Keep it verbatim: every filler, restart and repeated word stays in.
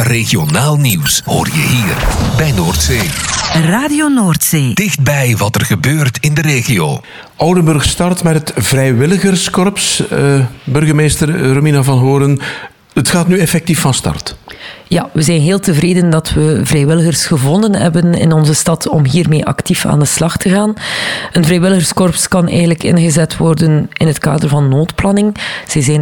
Regionaal nieuws hoor je hier bij Noordzee. Radio Noordzee. Dichtbij wat er gebeurt in de regio. Oudenburg start met het vrijwilligerskorps. Uh, burgemeester Romina van Horen, het gaat nu effectief van start. Ja, we zijn heel tevreden dat we vrijwilligers gevonden hebben in onze stad om hiermee actief aan de slag te gaan. Een vrijwilligerskorps kan eigenlijk ingezet worden in het kader van noodplanning. Zij zijn